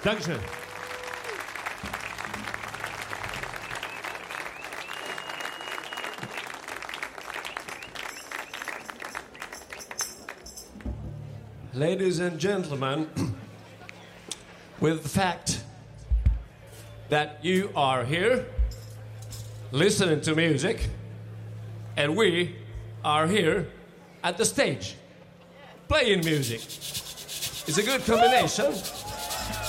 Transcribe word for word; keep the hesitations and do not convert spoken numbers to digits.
Dankeschön. Ladies and gentlemen, with the fact that you are here listening to music and we are here at the stage playing music, it's a good combination.